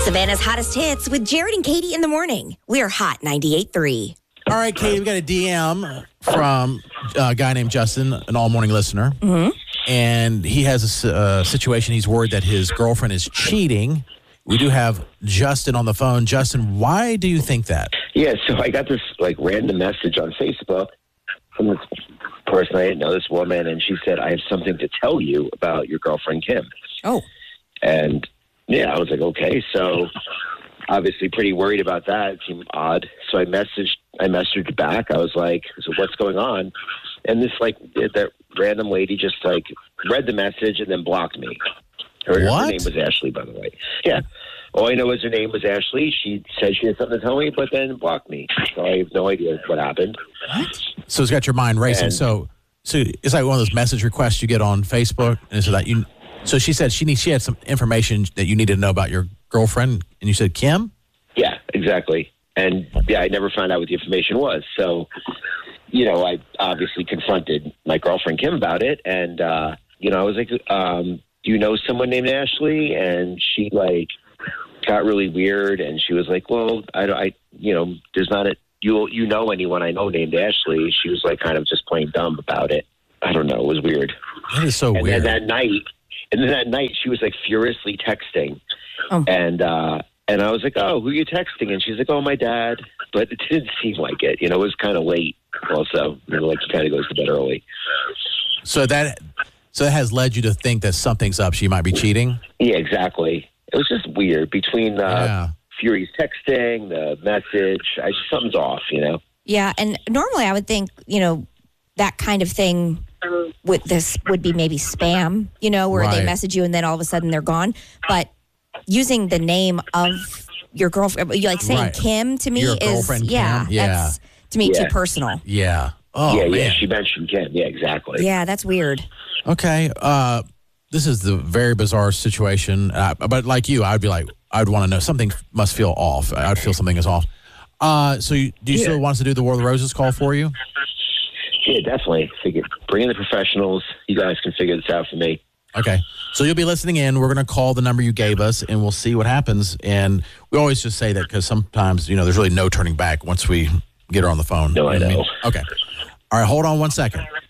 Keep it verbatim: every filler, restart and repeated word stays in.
Savannah's hottest hits with Jared and Katie in the morning. We're Hot ninety-eight point three. All right, Katie, we got a D M from a guy named Justin, an all-morning listener. Mm-hmm. And he has a uh, situation. He's worried that his girlfriend is cheating. We do have Justin on the phone. Justin, why do you think that? Yeah, so I got this like random message on Facebook from this person. I didn't know, this woman, and she said, I have something to tell you about your girlfriend, Kim. Oh. And yeah, I was like, okay. So obviously pretty worried about that. It seemed odd. So I messaged, I messaged back. I was like, so what's going on? And this like, that random lady just like read the message and then blocked me. Her, what? her name was Ashley, by the way. Yeah. All I know is her name was Ashley. She said she had something to tell me, but then blocked me. So I have no idea what happened. What? So it's got your mind racing. And, so, so it's like one of those message requests you get on Facebook, and so that you. So she said she needs, she had some information that you needed to know about your girlfriend, and you said Kim. Yeah, exactly. And yeah, I never found out what the information was. So, you know, I obviously confronted my girlfriend Kim about it, and uh, you know, I was like, um, "Do you know someone named Ashley?" And she like got really weird, and she was like, "Well, I, I you know, there's not a you you know anyone I know named Ashley?" She was like, kind of just plain dumb about it. I don't know. It was weird. That is so and weird. And then that night, and then that night, she was like furiously texting, Oh. and. uh And I was like, oh, who are you texting? And she's like, oh, my dad. But it didn't seem like it. You know, it was kind of late also. You know, like he kind of goes to bed early. So that so that has led you to think that something's up. She might be cheating? Yeah, exactly. It was just weird between the Yeah. Fury's texting, the message. I just, something's off, you know? Yeah, and normally I would think, you know, that kind of thing with this would be maybe spam, you know, where they Right. message you and then all of a sudden they're gone. But using the name of your girlfriend, you like saying Right. Kim to me Your is, girlfriend, yeah, Kim? Yeah. that's to me Yeah. too personal. Yeah. Oh, yeah, man. yeah. She mentioned Kim. Yeah, exactly. Yeah, that's weird. Okay. Uh, this is the very bizarre situation. Uh, but like you, I'd be like, I'd want to know. Something must feel off. I'd feel something is off. Uh, so you, do you Yeah. still want us to do the War of the Roses call for you? Yeah, definitely. Figure, bring in the professionals. You guys can figure this out for me. Okay. So you'll be listening in. We're going to call the number you gave us, and we'll see what happens. And we always just say that because sometimes, you know, there's really no turning back once we get her on the phone. No, I You what know. mean? Okay. All right. Hold on one second.